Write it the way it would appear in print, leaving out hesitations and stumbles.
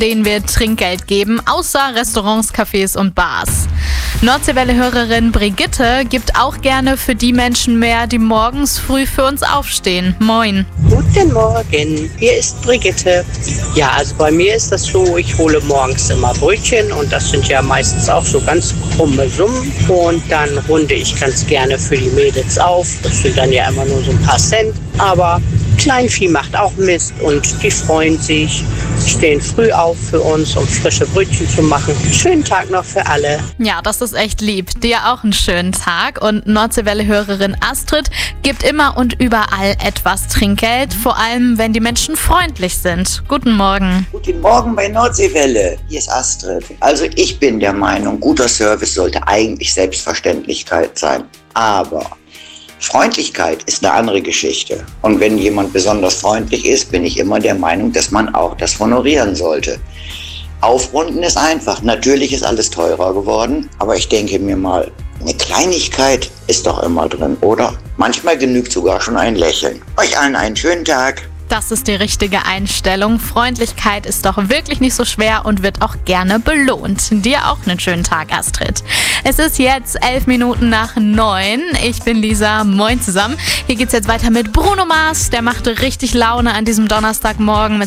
denen wir Trinkgeld geben, außer Restaurants, Cafés und Bars. Nordseewelle-Hörerin Brigitte gibt auch gerne für die Menschen mehr, die morgens früh für uns aufstehen. Moin. Guten Morgen, hier ist Brigitte. Ja, also bei mir ist das so, ich hole morgens immer Brötchen und das sind ja meistens auch so ganz krumme Summen. Und dann runde ich ganz gerne für die Mädels auf. Das sind dann ja immer nur so ein paar Cent. Aber Kleinvieh macht auch Mist und die freuen sich, stehen früh auf für uns, um frische Brötchen zu machen. Schönen Tag noch für alle. Ja, das ist echt lieb. Dir auch einen schönen Tag. Und Nordseewelle-Hörerin Astrid gibt immer und überall etwas Trinkgeld, vor allem wenn die Menschen freundlich sind. Guten Morgen. Guten Morgen bei Nordseewelle. Hier ist Astrid. Also ich bin der Meinung, guter Service sollte eigentlich Selbstverständlichkeit sein. Aber Freundlichkeit ist eine andere Geschichte. Und wenn jemand besonders freundlich ist, bin ich immer der Meinung, dass man auch das honorieren sollte. Aufrunden ist einfach. Natürlich ist alles teurer geworden, aber ich denke mir mal, eine Kleinigkeit ist doch immer drin, oder? Manchmal genügt sogar schon ein Lächeln. Euch allen einen schönen Tag. Das ist die richtige Einstellung. Freundlichkeit ist doch wirklich nicht so schwer und wird auch gerne belohnt. Dir auch einen schönen Tag, Astrid. Es ist jetzt 9:11. Ich bin Lisa. Moin zusammen. Hier geht's jetzt weiter mit Bruno Mars. Der machte richtig Laune an diesem Donnerstagmorgen mit